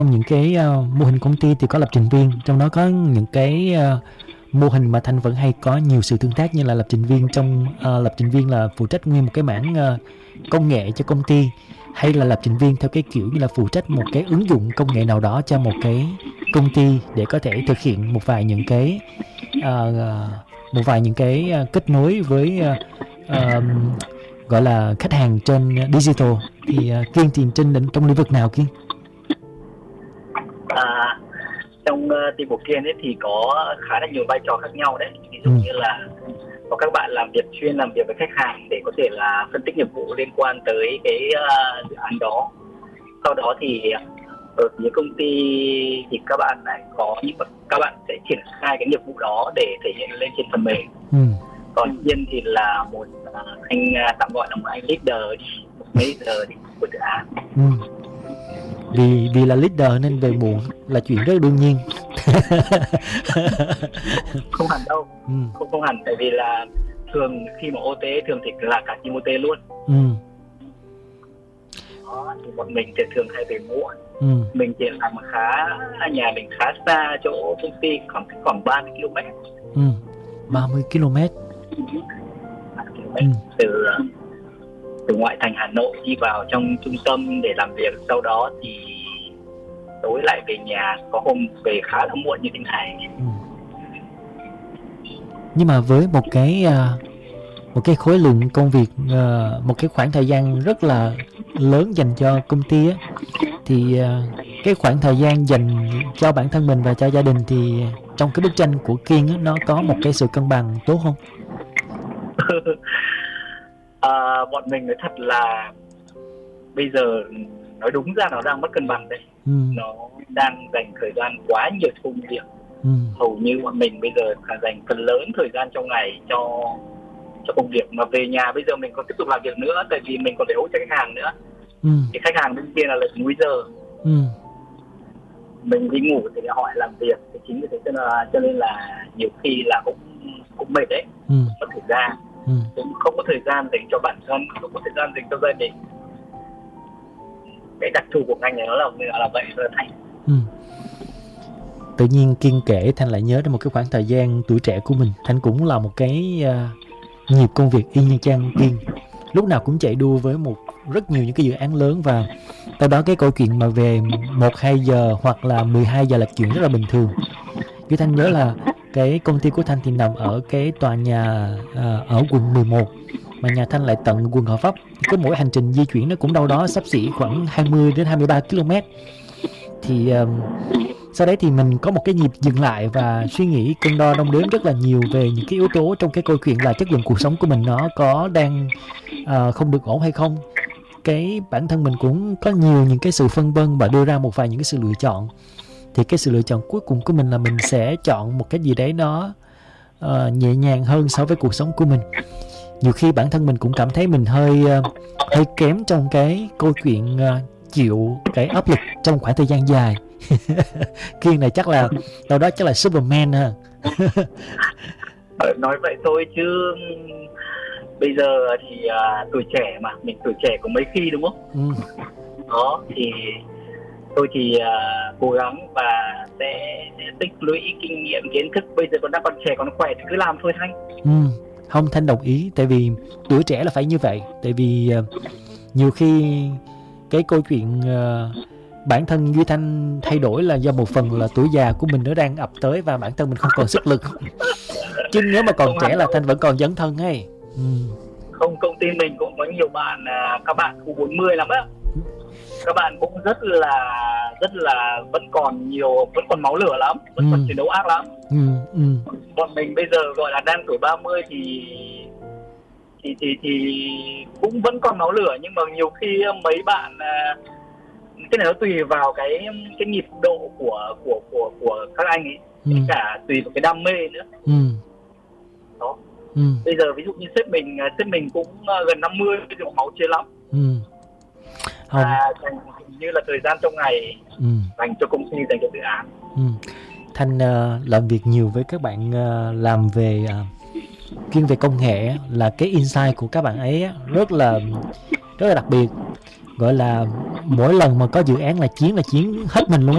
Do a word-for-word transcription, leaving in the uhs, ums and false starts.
Trong những cái ờ, mô hình công ty thì có lập trình viên, trong đó có những cái ờ, mô hình mà Thanh vẫn hay có nhiều sự tương tác, như là lập trình viên trong ờ, lập trình viên là phụ trách nguyên một cái mảng ờ, công nghệ cho công ty, hay là lập trình viên theo cái kiểu như là phụ trách một cái ứng dụng công nghệ nào đó cho một cái công ty để có thể thực hiện một vài những cái ờ, ờ, một vài những cái ờ, kết nối với ờ, ờ, gọi là khách hàng trên digital. Thì ờ, Kiên thì trên lĩnh- trong lĩnh vực nào Kiên? À, trong uh, team của Kiên ấy thì có khá là nhiều vai trò khác nhau đấy. Ví dụ Ừ. như là có các bạn làm việc chuyên làm việc với khách hàng để có thể là phân tích nghiệp vụ liên quan tới cái uh, dự án đó. Sau đó thì ở phía công ty thì các bạn lại có những các bạn sẽ triển khai cái nghiệp vụ đó để thể hiện lên trên phần mềm. Ừ. Còn Kiên thì là một uh, anh uh, tạm gọi là một anh leader đi, một leader đi của dự án. Ừ. Vì vì là leader nên về muộn là chuyện rất đương nhiên. Không hẳn đâu, Ừ. không không hẳn, tại vì là thường khi mà ô tê thường thì là cả team ô tê luôn. Ừ. Đó, thì bọn mình thì thường hay về muộn. Ừ. Mình thì làm khá nhà mình khá xa chỗ công ty, khoảng khoảng ba mươi ki lô mét. Ừ. ba mươi ki lô mét. Ừ. từ từ ngoại thành Hà Nội đi vào trong trung tâm để làm việc, sau đó thì tối lại về nhà, có hôm về khá là muộn như thế này. Ừ. Nhưng mà với một cái à, một cái khối lượng công việc, à, một cái khoảng thời gian rất là lớn dành cho công ty á, thì à, cái khoảng thời gian dành cho bản thân mình và cho gia đình thì trong cái bức tranh của Kiên á, nó có một cái sự cân bằng tốt không? à, bọn mình nói thật là bây giờ nói đúng ra nó đang mất cân bằng đây. Ừ. Nó đang dành thời gian quá nhiều cho công việc. Ừ. Hầu như bọn mình bây giờ phải dành phần lớn thời gian trong ngày cho cho công việc, mà về nhà bây giờ mình còn tiếp tục làm việc nữa, tại vì mình còn phải hỗ trợ khách hàng nữa. Ừ. Thì khách hàng bên kia là lệch múi giờ. Ừ. Mình đi ngủ thì họ lại làm việc, thì chính vì thế cho nên là, cho nên là nhiều khi là cũng cũng mệt đấy. Ừ. Mất thời gian. Ừ. Cũng không có thời gian dành cho bản thân, không có thời gian dành cho gia đình. Cái đặc thù của ngành này nó là là vậy rồi Thành. Ừ. Tự nhiên Kiên kể Thanh lại nhớ đến một cái khoảng thời gian tuổi trẻ của mình. Thanh cũng là một cái uh, nhịp công việc y như chang Kiên, lúc nào cũng chạy đua với một rất nhiều những cái dự án lớn, và sau đó cái câu chuyện mà về một hai giờ hoặc là mười hai giờ là chuyện rất là bình thường. Như Thanh nhớ là cái công ty của Thanh thì nằm ở cái tòa nhà uh, ở quận mười một, mà nhà Thanh lại tận quận Gò Vấp, thì cái mỗi hành trình di chuyển nó cũng đâu đó xấp xỉ khoảng hai mươi đến hai mươi ba ki lô mét. Thì uh, sau đấy thì mình có một cái nhịp dừng lại và suy nghĩ, cân đo đong đếm rất là nhiều về những cái yếu tố trong cái câu chuyện là chất lượng cuộc sống của mình nó có đang uh, không được ổn hay không. Cái bản thân mình cũng có nhiều những cái sự phân vân và đưa ra một vài những cái sự lựa chọn. Thì cái sự lựa chọn cuối cùng của mình là mình sẽ chọn một cái gì đấy nó uh, nhẹ nhàng hơn so với cuộc sống của mình. Nhiều khi bản thân mình cũng cảm thấy mình hơi uh, hơi kém trong cái câu chuyện uh, chịu cái áp lực trong khoảng thời gian dài. Kiên này chắc là đâu đó chắc là Superman ha. Nói vậy thôi chứ bây giờ thì à, tuổi trẻ mà, mình tuổi trẻ có mấy khi đúng không? Ừ. Đó thì tôi thì à, cố gắng và sẽ, sẽ tích lũy kinh nghiệm kiến thức. Bây giờ còn đang còn trẻ còn khỏe thì cứ làm thôi Thanh. Ừ. Không, Thanh đồng ý, tại vì tuổi trẻ là phải như vậy. Tại vì uh, nhiều khi cái câu chuyện uh, bản thân Duy Thanh thay đổi là do một phần là tuổi già của mình nó đang ập tới và bản thân mình không còn sức lực. Chứ nếu mà còn không trẻ là Thanh vẫn còn dấn thân hay. Ừ. Không, công ty mình cũng có nhiều bạn, các bạn U bốn mươi lắm á. Các bạn cũng rất là rất là vẫn còn nhiều, vẫn còn máu lửa lắm, vẫn ừ. còn chiến đấu ác lắm. Ừ. Ừ. Bọn mình bây giờ gọi là đang tuổi ba mươi thì thì thì thì cũng vẫn còn máu lửa, nhưng mà nhiều khi mấy bạn cái này nó tùy vào cái cái nhịp độ của của của của các anh ấy, ừ. cả tùy vào cái đam mê nữa. Ừ. Đó. Ừ. Bây giờ ví dụ như sếp mình sếp mình cũng gần năm mươi, bây giờ máu chia lắm. Ừ. À, như là thời gian trong ngày ừ. dành cho công ty, dành cho dự án. Ừ. Thanh uh, làm việc nhiều với các bạn uh, làm về uh, chuyên về công nghệ, là cái insight của các bạn ấy rất là rất là đặc biệt, gọi là mỗi lần mà có dự án là chiến là chiến hết mình luôn ấy.